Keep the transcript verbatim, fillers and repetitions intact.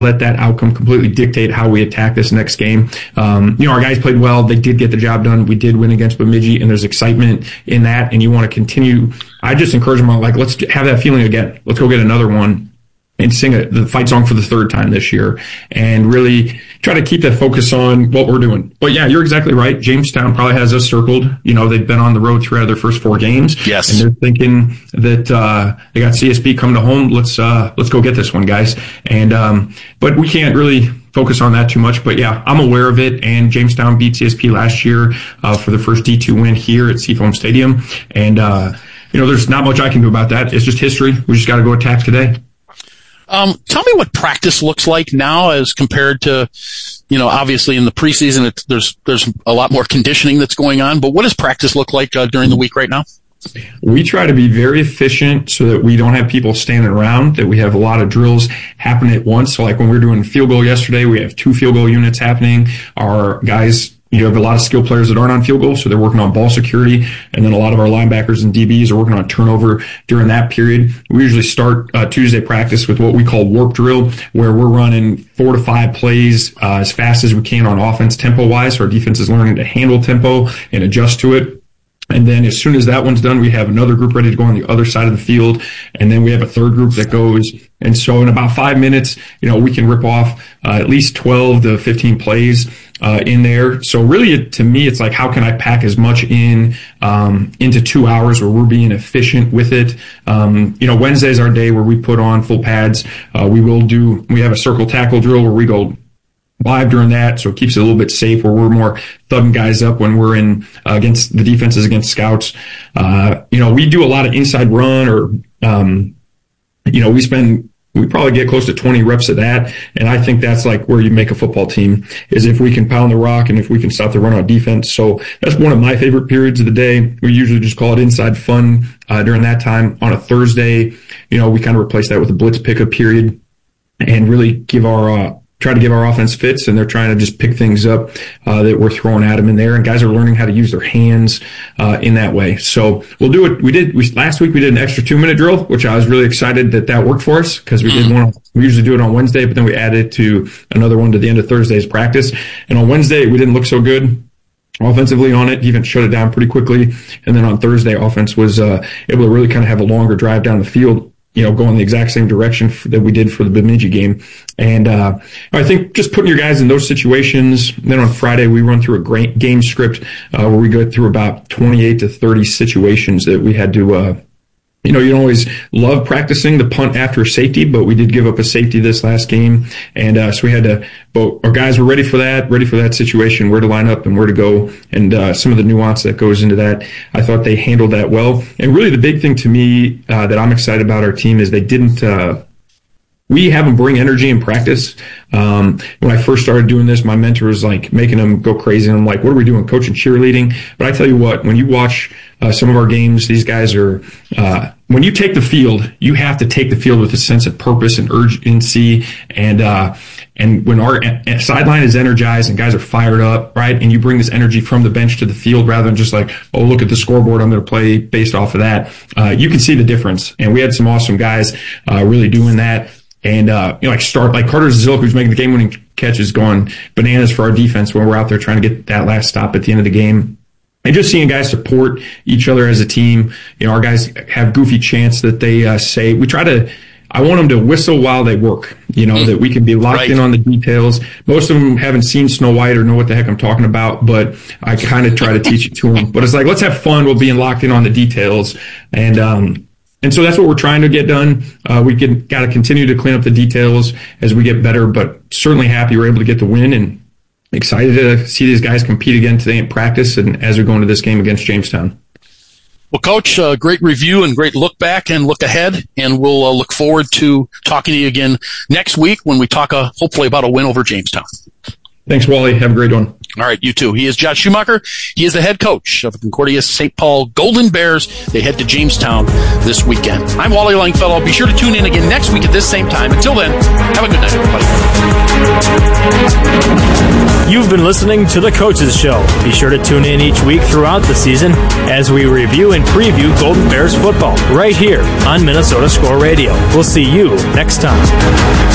let that outcome completely dictate how we attack this next game. Um, you know, our guys played well. They did get the job done. We did win against Bemidji, and there's excitement in that, and you want to continue. I just encourage them all, like, let's have that feeling again. Let's go get another one and sing a, the fight song for the third time this year, and really try to keep that focus on what we're doing. But yeah, you're exactly right. Jamestown probably has us circled. You know, they've been on the road three out of their first four games. Yes. And they're thinking that, uh, they got C S B coming to home. Let's, uh, let's go get this one, guys. And, um, but we can't really focus on that too much. But yeah, I'm aware of it. And Jamestown beat C S P last year, uh, for the first D two win here at Seafoam Stadium. And, uh, you know, there's not much I can do about that. It's just history. We just got to go attack today. Um, tell me what practice looks like now as compared to, you know, obviously in the preseason, it's, there's there's a lot more conditioning that's going on. But what does practice look like uh, during the week right now? We try to be very efficient so that we don't have people standing around, that we have a lot of drills happen at once. So like when we were doing field goal yesterday, we have two field goal units happening. Our guys, you have a lot of skill players that aren't on field goal, so they're working on ball security. And then a lot of our linebackers and D Bs are working on turnover during that period. We usually start uh, Tuesday practice with what we call warp drill, where we're running four to five plays uh, as fast as we can on offense tempo-wise. So our defense is learning to handle tempo and adjust to it. And then as soon as that one's done, we have another group ready to go on the other side of the field. And then we have a third group that goes. And so in about five minutes, you know, we can rip off uh, at least twelve to fifteen plays uh, in there. So really, it, to me, it's like, how can I pack as much in um, into two hours where we're being efficient with it? Um, you know, Wednesday's our day where we put on full pads. Uh, we will do, we have a circle tackle drill where we go live during that, so it keeps it a little bit safe, where we're more thudding guys up when we're in uh, against the defenses against scouts. Uh, you know, we do a lot of inside run, or um, you know, we spend we probably get close to twenty reps of that, and I think that's like where you make a football team, is if we can pound the rock and if we can stop the run on defense. So that's one of my favorite periods of the day. We usually just call it inside fun uh, during that time. On a Thursday, you know, we kind of replace that with a blitz pickup period and really give our uh, try to give our offense fits, and they're trying to just pick things up uh, that we're throwing at them in there. And guys are learning how to use their hands uh, in that way. So we'll do it. We did we, last week. We did an extra two minute drill, which I was really excited that that worked for us, because we did one. We usually do it on Wednesday, but then we added to another one to the end of Thursday's practice. And on Wednesday, we didn't look so good offensively on it. Even shut it down pretty quickly. And then on Thursday, offense was uh, able to really kind of have a longer drive down the field, you know, going the exact same direction for, that we did for the Bemidji game. And, uh, I think just putting your guys in those situations. Then on Friday, we run through a great game script, uh, where we go through about twenty-eight to thirty situations that we had to, uh, you know, you don't always love practicing the punt after safety, but we did give up a safety this last game. And, uh, so we had to, but our guys were ready for that, ready for that situation, where to line up and where to go. And, uh, some of the nuance that goes into that, I thought they handled that well. And really the big thing to me, uh, that I'm excited about our team is they didn't, uh, we have them bring energy in practice. Um, when I first started doing this, my mentor was like making them go crazy. And I'm like, what are we doing? Coaching cheerleading. But I tell you what, when you watch uh, some of our games, these guys are, uh, when you take the field, you have to take the field with a sense of purpose and urgency. And, uh, and when our sideline is energized and guys are fired up, right? And you bring this energy from the bench to the field rather than just like, oh, look at the scoreboard, I'm going to play based off of that. Uh, you can see the difference. And we had some awesome guys, uh, really doing that. And, uh, you know, like start, like Carter Zilk, who's making the game winning catch, is going bananas for our defense when we're out there trying to get that last stop at the end of the game. And just seeing guys support each other as a team. You know, our guys have goofy chants that they, uh, say. We try to, I want them to whistle while they work, you know, mm. that we can be locked right. in on the details. Most of them haven't seen Snow White or know what the heck I'm talking about, but I kind of try to teach it to them. But it's like, let's have fun while being locked in on the details. And, um, And so that's what we're trying to get done. Uh, we can got to continue to clean up the details as we get better, but certainly happy we're able to get the win and excited to see these guys compete again today in practice and as we go into this game against Jamestown. Well, Coach, uh, great review and great look back and look ahead, and we'll uh, look forward to talking to you again next week when we talk uh, hopefully about a win over Jamestown. Thanks, Wally. Have a great one. All right, you too. He is Josh Schumacher. He is the head coach of the Concordia Saint Paul Golden Bears. They head to Jamestown this weekend. I'm Wally Longfellow. Be sure to tune in again next week at this same time. Until then, have a good night, everybody. You've been listening to The Coaches Show. Be sure to tune in each week throughout the season as we review and preview Golden Bears football right here on Minnesota Score Radio. We'll see you next time.